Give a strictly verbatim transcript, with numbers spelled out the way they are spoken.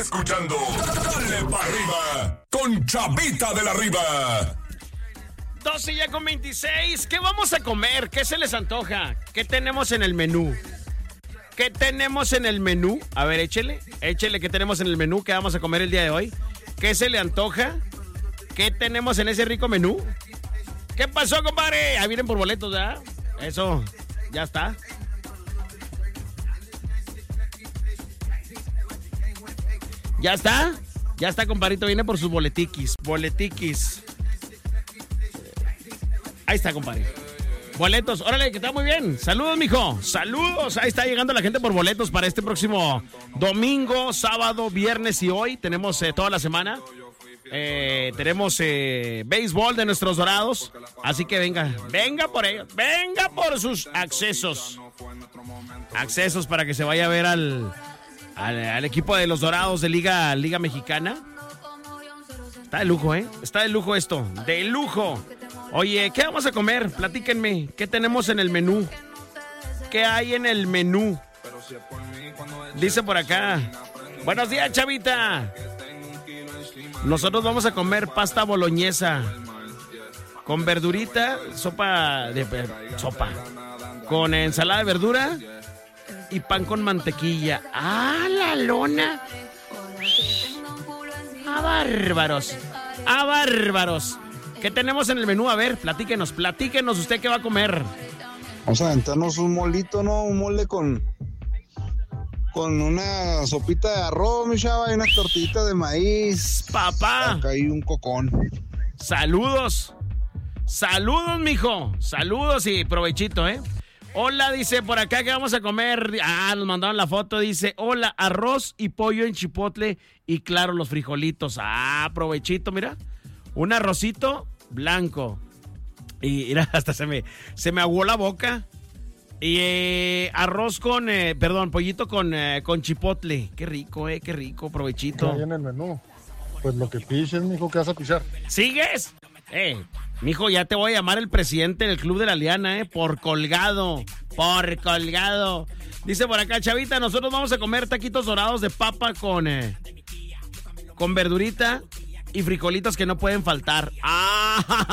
escuchando Dale pa' Arriba con Chapita de la Riva. doce ya con veintiséis. ¿Qué vamos a comer? ¿Qué se les antoja? ¿Qué tenemos en el menú? ¿Qué tenemos en el menú? A ver, échele. Échele qué tenemos en el menú. ¿Qué vamos a comer el día de hoy? ¿Qué se le antoja? ¿Qué tenemos en ese rico menú? ¿Qué pasó, compadre? Ahí vienen por boletos, ¿verdad? Eso, ya está. ¿Ya está? Ya está, compadrito. Viene por sus boletiquis. Boletiquis. Ahí está, compadre. Boletos. Órale, que está muy bien. Saludos, mijo. Saludos. Ahí está llegando la gente por boletos para este próximo domingo, sábado, viernes y hoy. Tenemos eh, toda la semana. Eh, tenemos eh, béisbol de nuestros Dorados. Así que venga. Venga por ellos. Venga por sus accesos. Accesos para que se vaya a ver al, al, al equipo de los Dorados de Liga, Liga Mexicana. Está de lujo, ¿eh? Está de lujo esto. De lujo. Oye, ¿qué vamos a comer? Platíquenme. ¿Qué tenemos en el menú? ¿Qué hay en el menú? Dice por acá. Buenos días, Chavita. Nosotros vamos a comer pasta boloñesa con verdurita, sopa de sopa, con ensalada de verdura y pan con mantequilla. ¡Ah, la lona! ¡A bárbaros! ¡A bárbaros! ¿Qué tenemos en el menú? A ver, platíquenos, platíquenos usted qué va a comer. Vamos a aventarnos un molito, ¿no? Un mole con, con una sopita de arroz, mi chava, y unas tortillitas de maíz. Papá. Acá hay un cocón. Saludos. Saludos, mijo. Saludos y provechito, ¿eh? Hola, dice por acá que vamos a comer. Ah, nos mandaron la foto, dice, hola, arroz y pollo en chipotle y claro, los frijolitos. Ah, provechito, mira. Un arrocito blanco. Y mira, hasta se me, se me aguó la boca. Y eh, arroz con, eh, perdón, pollito con, eh, con chipotle. Qué rico, eh, qué rico, provechito. ¿Qué hay en el menú? Pues lo que piches, mijo, ¿qué vas a pichar? ¿Sigues? Eh, mijo, ya te voy a llamar el presidente del Club de la Liana, eh, por colgado, por colgado. Dice por acá, Chavita, nosotros vamos a comer taquitos dorados de papa con, eh, con verdurita y frijolitos que no pueden faltar. ¡Ah!